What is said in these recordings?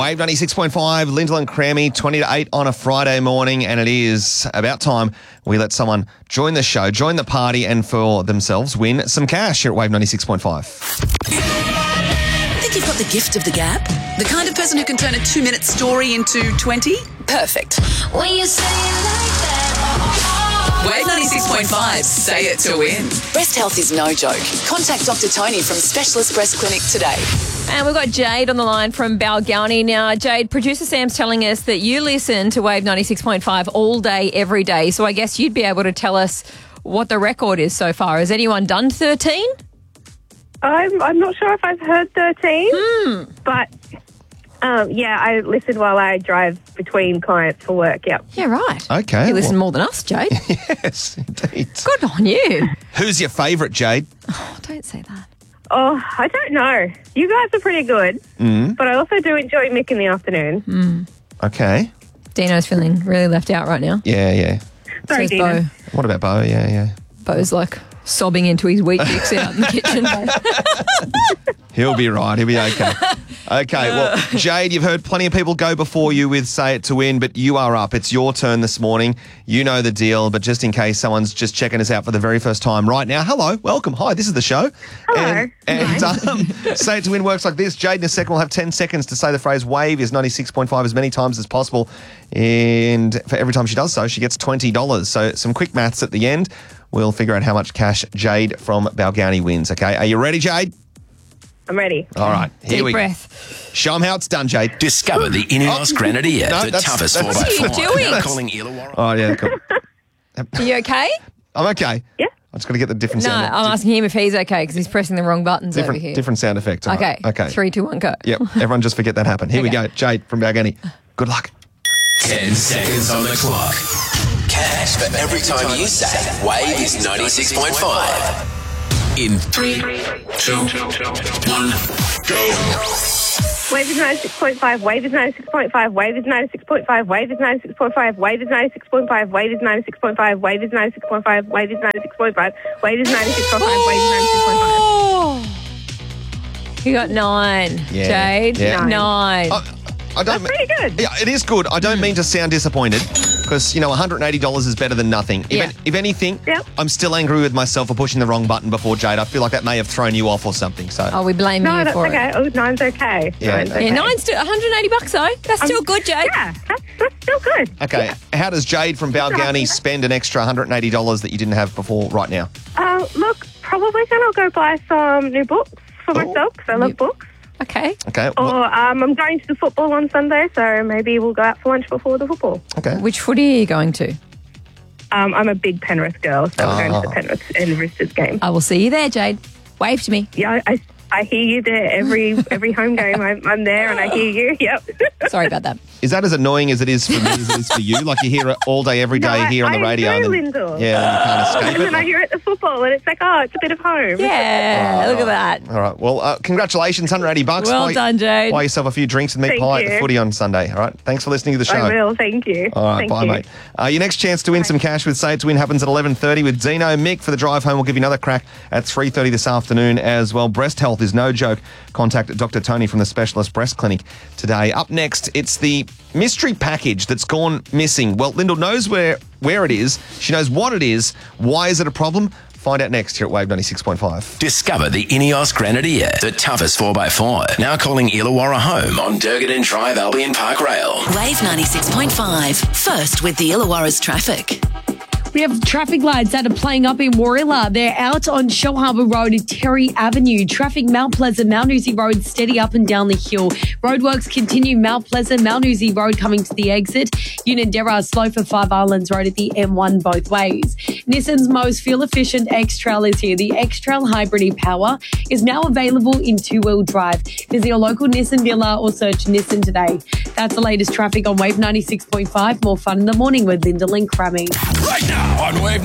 Wave 96.5, Lyndall and Crammy, 20 to 8 on a Friday morning, and it is about time we let someone join the show, join the party, and for themselves win some cash here at Wave 96.5. Think you've got the gift of the gab? The kind of person who can turn a 2-minute story into 20? Perfect. When you say it like that. Wave 96.5, say it to win. Breast health is no joke. Contact Dr. Tony from Specialist Breast Clinic today. And we've got Jade on the line from Balgownie. Now, Jade, producer Sam's telling us that you listen to Wave 96.5 all day, every day. So I guess you'd be able to tell us what the record is so far. Has anyone done 13? I'm not sure if I've heard 13, but yeah, I listen while I drive between clients for work, yep. Yeah, right. Okay. You listen more than us, Jade. Yes, indeed. Good on you. Who's your favourite, Jade? Oh, don't say that. Oh, I don't know. You guys are pretty good, but I also do enjoy Mick in the afternoon. Okay. Dino's feeling really left out right now. Yeah. Sorry, So's Dina. Bo. What about Bo? Yeah. Bo's like sobbing into his wheat bix out in the kitchen. He'll be right. He'll be okay. Okay, well, Jade, you've heard plenty of people go before you with Say It to Win, but you are up. It's your turn this morning. You know the deal, but just in case someone's just checking us out for the very first time right now, hello, welcome. Hi, this is the show. Hello. And Say It to Win works like this. Jade in a second will have 10 seconds to say the phrase Wave is 96.5 as many times as possible. And for every time she does so, she gets $20. So some quick maths at the end. We'll figure out how much cash Jade from Balgownie wins, okay? Are you ready, Jade? I'm ready. All right, here Deep we breath. go. Show them how it's done, Jade. Discover the Ineos Grenadier, No, the that's- toughest that's- 4x4. What are you doing? Now calling Illawarra. Oh, yeah, cool. Are you okay? I'm okay. Yeah. I'm just going to get the different No, sound. I'm asking him if he's okay because he's pressing the wrong buttons over here. different sound effect. All Okay. right. Okay. 3, 2, 1, go. Yep. Everyone just forget that happened. Here we Okay. go. Jade from Balgownie. Good luck. 10 seconds on the clock. Cash for every time you say Wave is 96.5. In 3, 2, 1, go. Wave is 96.5, Wave is 96.5, Wave is 96.5, Wave is 96.5, Wave is 96.5, Wave is 96.5, Wave is 96.5, Wave is 96.5, Wave is 96.5, Wave is 96.5. Oh! You got 9, Yeah. Jade. Yeah. 9. I don't. That's pretty good. Yeah, it is good. I don't mean to sound disappointed because, you know, $180 is better than nothing. Yeah. If anything, Yep. I'm still angry with myself for pushing the wrong button before, Jade. I feel like that may have thrown you off or something. So. Oh, we blame No, you that's for okay. it. Oh, 9's okay. Yeah. 9's okay. Yeah, 9's still $180 though. That's still good, Jade. Yeah, that's still good. Okay. How does Jade from Balgownie spend an extra $180 that you didn't have before right now? Look, probably going to go buy some new books for myself because I love books. Okay. Okay. Or I'm going to the football on Sunday, so maybe we'll go out for lunch before the football. Okay. Which footy are you going to? I'm a big Penrith girl, so we're going to the Penrith and Roosters game. I will see you there, Jade. Wave to me. Yeah, I hear you there every home game. I'm there and I hear you. Yep. Sorry about that. Is that as annoying as it is for me as it is for you? Like you hear it all day, every day No, here on the I radio. enjoy And then, Lyndall. yeah, and you can't escape And it. then I hear it at the football and it's like, oh, it's a bit of home. Yeah, look at that. All right. Well, congratulations, $180. Well done, Jade. Buy yourself a few drinks and meat Thank pie at the you. footy on Sunday. All right. Thanks for listening to the show. I will, thank you. All right, Thank bye, you. mate. Your next chance to win some cash with Say It to Win happens at 11:30 with Dino. Mick for the drive home. We'll give you another crack at 3:30 this afternoon as well. Breast health is no joke. Contact Dr. Tony from the Specialist Breast Clinic today. Up next, it's the mystery package that's gone missing. Well, Lyndall knows where it is. She knows what it is. Why is it a problem? Find out next here at Wave 96.5. Discover the Ineos Grenadier, the toughest 4x4. Now calling Illawarra home on Durgadin Drive, Albion Park Rail. Wave 96.5, first with the Illawarra's traffic. We have traffic lights that are playing up in Warilla. They're out on Shell Harbour Road and Terry Avenue. Traffic Mount Pleasant, Mount Uzi Road steady up and down the hill. Roadworks continue Mount Pleasant, Mount Uzi Road coming to the exit. Unanderra slow for Five Islands Road at the M1 both ways. Nissan's most fuel-efficient X-Trail is here. The X-Trail Hybrid e-Power is now available in two-wheel drive. Visit your local Nissan dealer or search Nissan today. That's the latest traffic on Wave 96.5. More fun in the morning with Lyndall and Crammy. Right now on Wave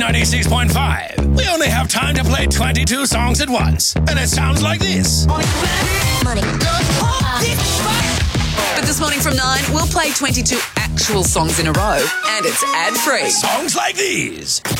96.5, we only have time to play 22 songs at once. And it sounds like this. Money. But this morning from 9, we'll play 22 actual songs in a row, and it's ad-free. Songs like these.